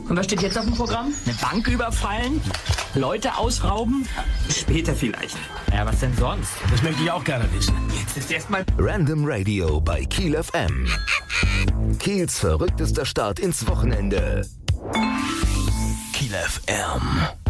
Und was steht jetzt auf dem Programm? Eine Bank überfallen? Leute ausrauben? Später vielleicht. Ja, was denn sonst? Das möchte ich auch gerne wissen. Jetzt ist erstmal Random Radio bei Kiel FM. Kiels verrücktester Start ins Wochenende. Kiel FM.